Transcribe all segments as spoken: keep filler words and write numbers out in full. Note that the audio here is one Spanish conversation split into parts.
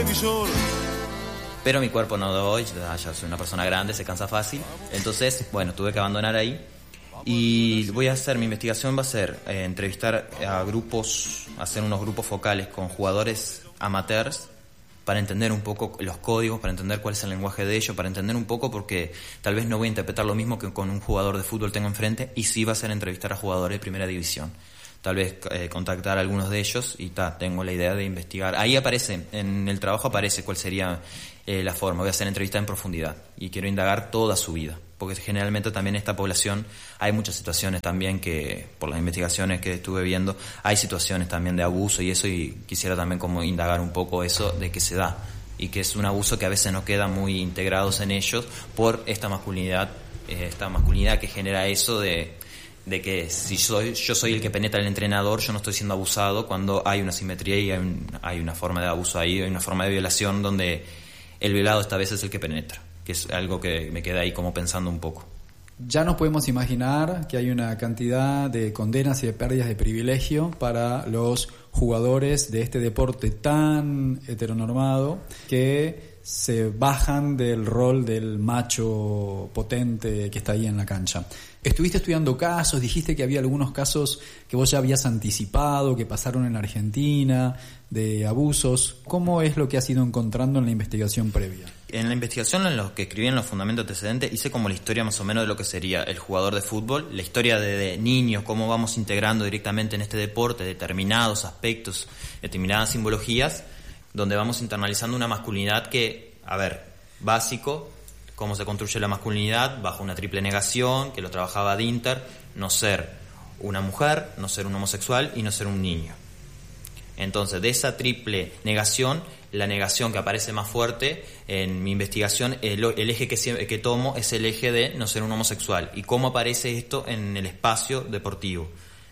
televisor. Pero mi cuerpo no doy, ya, ya soy una persona grande, se cansa fácil. Entonces, bueno, tuve que abandonar ahí. Y voy a hacer, mi investigación va a ser eh, entrevistar a grupos, hacer unos grupos focales con jugadores amateurs para entender un poco los códigos, para entender cuál es el lenguaje de ellos, para entender un poco, porque tal vez no voy a interpretar lo mismo que con un jugador de fútbol tengo enfrente, y sí va a ser entrevistar a jugadores de primera división. Tal vez eh, contactar a algunos de ellos y ta, tengo la idea de investigar. Ahí aparece, en el trabajo aparece cuál sería eh, la forma. Voy a hacer entrevistas en profundidad y quiero indagar toda su vida, porque generalmente también esta población, hay muchas situaciones también que, por las investigaciones que estuve viendo, hay situaciones también de abuso y eso, y quisiera también como indagar un poco eso de que se da, y que es un abuso que a veces no queda muy integrados en ellos por esta masculinidad, eh, esta masculinidad que genera eso de... de que si soy, yo soy el que penetra al entrenador, yo no estoy siendo abusado, cuando hay una simetría y hay, un, hay una forma de abuso ahí, hay una forma de violación donde el violado esta vez es el que penetra, que es algo que me queda ahí como pensando un poco. Ya nos podemos imaginar que hay una cantidad de condenas y de pérdidas de privilegio para los jugadores de este deporte tan heteronormado que se bajan del rol del macho potente que está ahí en la cancha. Estuviste estudiando casos, dijiste que había algunos casos que vos ya habías anticipado, que pasaron en Argentina, de abusos. ¿Cómo es lo que has ido encontrando en la investigación previa? En la investigación, en lo que escribí en los fundamentos antecedentes, hice como la historia más o menos de lo que sería el jugador de fútbol, la historia de, de niños, cómo vamos integrando directamente en este deporte determinados aspectos, determinadas simbologías, donde vamos internalizando una masculinidad que, a ver, básico, cómo se construye la masculinidad bajo una triple negación, que lo trabajaba Dinter: no ser una mujer, no ser un homosexual y no ser un niño. Entonces, de esa triple negación, la negación que aparece más fuerte en mi investigación, el, el eje que, que tomo es el eje de no ser un homosexual. ¿Y cómo aparece esto en el espacio deportivo?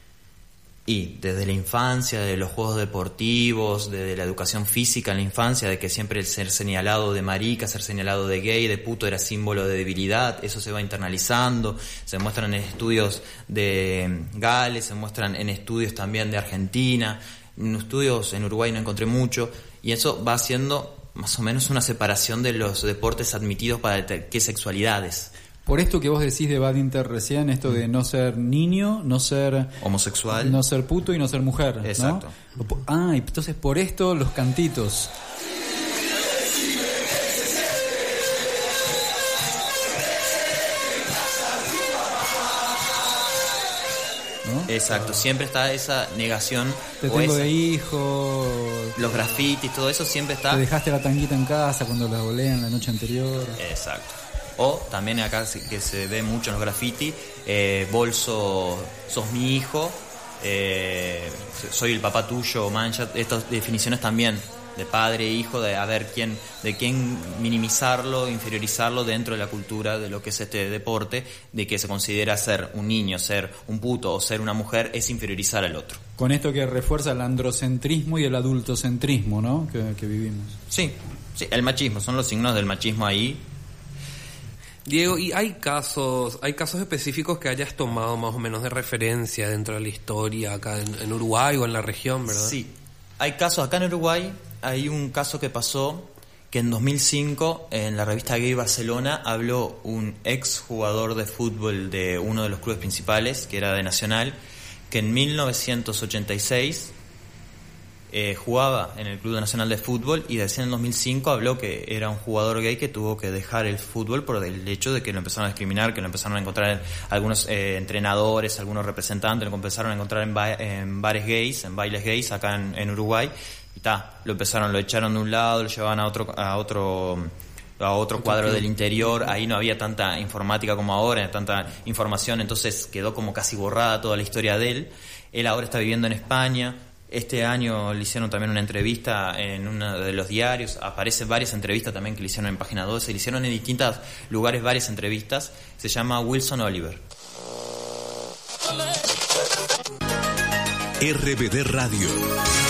Y desde la infancia, de los juegos deportivos, desde la educación física en la infancia, de que siempre el ser señalado de marica, ser señalado de gay, de puto era símbolo de debilidad, eso se va internalizando, se muestran en estudios de Gales, se muestran en estudios también de Argentina, en estudios en Uruguay no encontré mucho, y eso va haciendo más o menos una separación de los deportes admitidos para qué sexualidades. Por esto que vos decís de Badinter recién, esto de no ser niño, no ser homosexual, no ser puto y no ser mujer, exacto, ¿no? Ah, entonces por esto los cantitos. ¿No? Exacto, siempre está esa negación. Te tengo esa, de hijo. Los grafitis, todo eso siempre está. Te dejaste la tanguita en casa cuando la golean la noche anterior. Exacto. O también acá que se ve mucho en los graffiti, eh, bolso, sos mi hijo, eh, soy el papá tuyo, mancha, estas definiciones también de padre e hijo, de a ver quién, de quién minimizarlo, inferiorizarlo dentro de la cultura de lo que es este deporte, de que se considera ser un niño, ser un puto o ser una mujer es inferiorizar al otro. Con esto que refuerza el androcentrismo y el adultocentrismo, ¿no? Que, que vivimos. Sí, sí, el machismo, son los signos del machismo ahí. Diego, ¿y hay casos hay casos específicos que hayas tomado más o menos de referencia dentro de la historia acá en, en Uruguay o en la región, verdad? Sí, hay casos acá en Uruguay. Hay un caso que pasó que en dos mil cinco en la revista Gay Barcelona habló un ex jugador de fútbol de uno de los clubes principales, que era de Nacional, que en mil novecientos ochenta y seis Eh, jugaba en el Club Nacional de Fútbol, y recién en dos mil cinco habló que era un jugador gay que tuvo que dejar el fútbol por el hecho de que lo empezaron a discriminar, que lo empezaron a encontrar en algunos eh, entrenadores, algunos representantes, lo empezaron a encontrar en, ba- en bares gays, en bailes gays acá en, en Uruguay, y ta, lo empezaron, lo echaron de un lado, lo llevaban a otro a otro a otro cuadro del interior, ahí no había tanta informática como ahora, tanta información, entonces quedó como casi borrada toda la historia de él. Él ahora está viviendo en España. Este año le hicieron también una entrevista en uno de los diarios, aparecen varias entrevistas también que le hicieron en Página doce, le hicieron en distintos lugares varias entrevistas, se llama Wilson Oliver. R B D Radio.